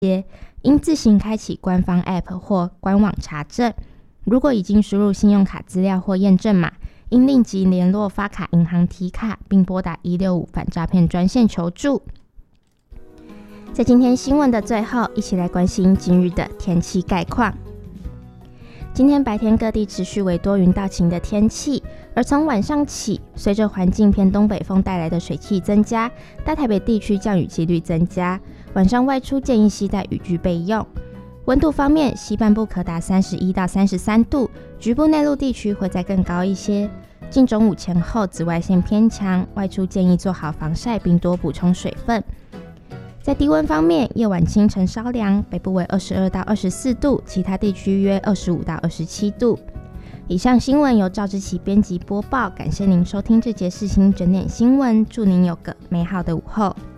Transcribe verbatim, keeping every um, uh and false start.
应自行开启官方 App 或官网查证。如果已经输入信用卡资料或验证码，应立即联络发卡银行提卡，并拨打一六五反诈骗专线求助。在今天新闻的最后，一起来关心今日的天气概况。今天白天各地持续为多云到晴的天气，而从晚上起，随着环境偏东北风带来的水汽增加，大台北地区降雨几率增加，晚上外出建议携带雨具备用。温度方面，西半部可达三十一到三十三度，局部内陆地区会再更高一些。近中午前后紫外线偏强，外出建议做好防晒并多补充水分。在低温方面，夜晚清晨稍凉，北部为二十二到二十四度，其他地区约二十五到二十七度。以上新闻由赵志琪编辑播报，感谢您收听这节世新整点新闻，祝您有个美好的午后。